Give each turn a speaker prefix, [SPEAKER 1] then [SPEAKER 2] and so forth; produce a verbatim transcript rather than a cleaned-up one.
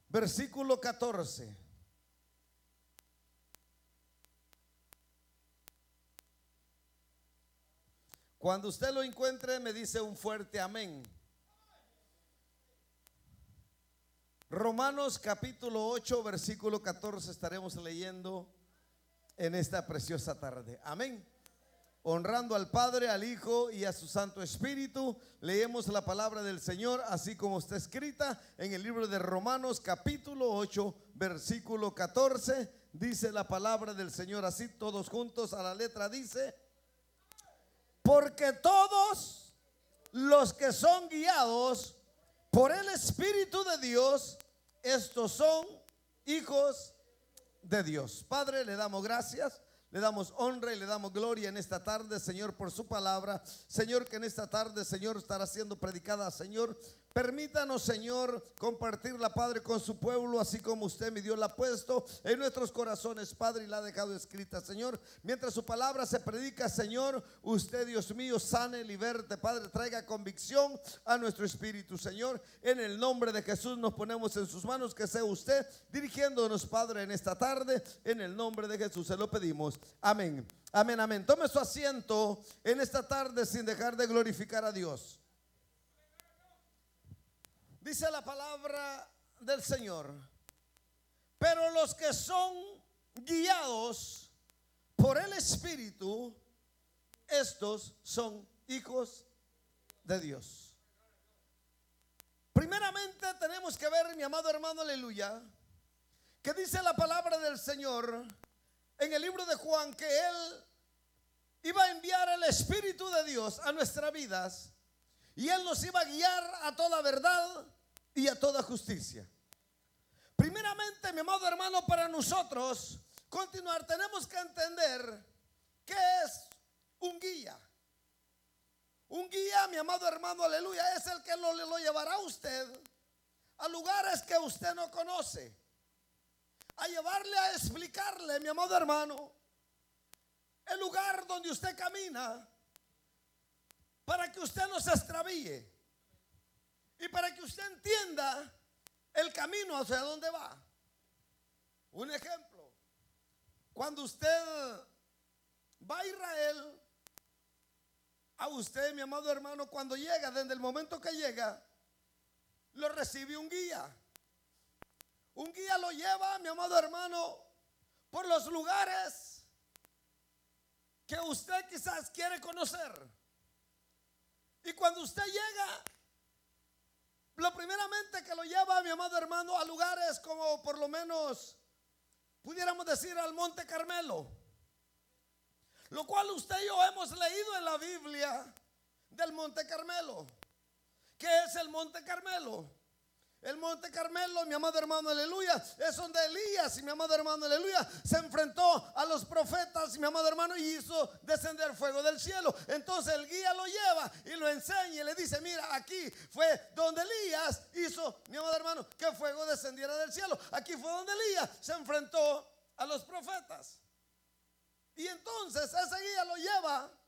[SPEAKER 1] versículo catorce. Cuando usted lo encuentre, me dice un fuerte amén. Romanos capítulo ocho, versículo catorce estaremos leyendo en esta preciosa tarde. Amén. Honrando al Padre, al Hijo y a su Santo Espíritu, leemos la palabra del Señor así como está escrita en el libro de Romanos capítulo ocho, versículo catorce. Dice la palabra del Señor así, todos juntos a la letra dice: porque todos los que son guiados por el Espíritu de Dios, estos son hijos de Dios. Padre, le damos gracias, le damos honra y le damos gloria en esta tarde, Señor, por su palabra. Señor, que en esta tarde, Señor, estará siendo predicada. Señor, permítanos, Señor, compartirla, Padre, con su pueblo, así como usted, mi Dios, la ha puesto en nuestros corazones, Padre, y la ha dejado escrita. Señor, mientras su palabra se predica, Señor, usted, Dios mío, sane, liberte, Padre, traiga convicción a nuestro espíritu. Señor, en el nombre de Jesús nos ponemos en sus manos, que sea usted dirigiéndonos, Padre, en esta tarde. En el nombre de Jesús se lo pedimos. Amén, amén, amén. Tome su asiento en esta tarde sin dejar de glorificar a Dios. Dice la palabra del Señor: pero los que son guiados por el Espíritu, estos son hijos de Dios. Primeramente tenemos que ver, mi amado hermano, aleluya, que dice la palabra del Señor en el libro de Juan que Él iba a enviar el Espíritu de Dios a nuestras vidas, y Él nos iba a guiar a toda verdad y a toda justicia. Primeramente, mi amado hermano, para nosotros continuar, tenemos que entender qué es un guía. Un guía, mi amado hermano, aleluya, es el que lo, lo llevará a usted a lugares que usted no conoce, a llevarle a explicarle, mi amado hermano, el lugar donde usted camina, para que usted no se extravíe y para que usted entienda el camino hacia dónde va. Un ejemplo: cuando usted va a Israel, a usted, mi amado hermano, cuando llega, desde el momento que llega, lo recibe un guía. Un guía lo lleva, mi amado hermano, por los lugares que usted quizás quiere conocer. Y cuando usted llega, lo primeramente que lo lleva, mi amado hermano, a lugares como, por lo menos pudiéramos decir, al Monte Carmelo, lo cual usted y yo hemos leído en la Biblia del Monte Carmelo. ¿Qué es el Monte Carmelo? El Monte Carmelo, mi amado hermano, aleluya, es donde Elías, y mi amado hermano, aleluya, se enfrentó a los profetas, mi amado hermano, y hizo descender fuego del cielo. Entonces el guía lo lleva y lo enseña y le dice: mira, aquí fue donde Elías hizo, mi amado hermano, que fuego descendiera del cielo. Aquí fue donde Elías se enfrentó a los profetas. Y entonces ese guía lo lleva